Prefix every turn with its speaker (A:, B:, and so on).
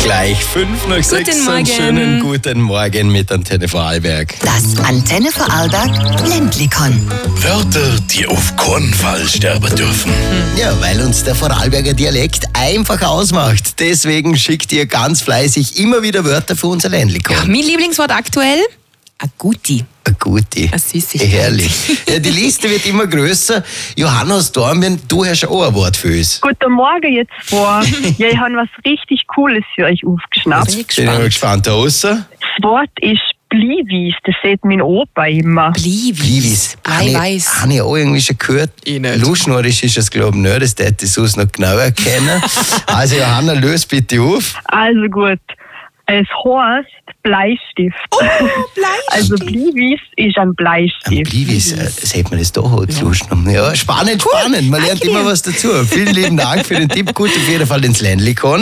A: Gleich 5 nach 6.
B: Guten Morgen.
A: Schönen guten Morgen mit Antenne Vorarlberg.
C: Das Antenne Vorarlberg Ländlikon.
D: Wörter, die auf keinen Fall sterben dürfen.
A: Ja, weil uns der Vorarlberger Dialekt einfach ausmacht. Deswegen schickt ihr ganz fleißig immer wieder Wörter für unser Ländlikon.
B: Mein Lieblingswort aktuell? A Guti.
A: Eine gute.
B: Eine Süßigkeit.
A: Herrlich. Ja, die Liste wird immer größer. Johannes Dornbirn, du hast auch ein Wort für uns.
E: Guten Morgen jetzt vor. Ja, ich habe was richtig Cooles für euch aufgeschnappt.
B: Bin ich
A: Bin ich mal
B: gespannt.
A: gespannt. Da aussen.
E: Das Wort ist Blivis. Das sieht mein Opa immer.
A: Blivis.
B: Eiweiß.
A: Habe ich auch irgendwie schon gehört.
B: Ich nicht.
A: Luschnorisch ist es, glaube ich, nicht. Das hätte ich sonst noch genauer erkennen. Also, Johanna, löse bitte auf.
E: Also gut. Es heißt Bleistift.
B: Oh, Bleistift.
E: Also Blivis ist ein
A: Am
E: Bleistift.
A: Blivis, sieht man das da halt Luschen. Ja, spannend, spannend. Man lernt immer was dazu. Vielen lieben Dank für den Tipp. Gut auf jeden Fall ins Ländlikon.